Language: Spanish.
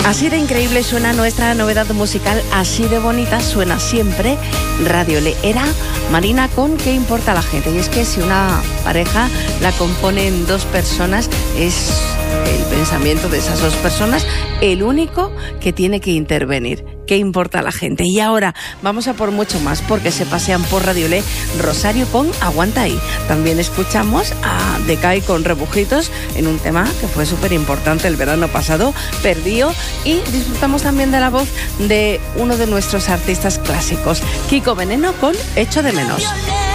Así de increíble suena nuestra novedad musical, así de bonita suena siempre Radio Le. Era Marina con ¿Qué importa a la gente? Y es que si una pareja la componen dos personas, es el pensamiento de esas dos personas el único que tiene que intervenir. ¿Qué importa a la gente? Y ahora vamos a por mucho más, porque se pasean por Radio Le Rosario con Aguanta ahí. También escuchamos a Decay con Rebujitos en un tema que fue súper importante el verano pasado, Perdió, y disfrutamos también de la voz de uno de nuestros artistas clásicos, Kiko Veneno con Echo de menos.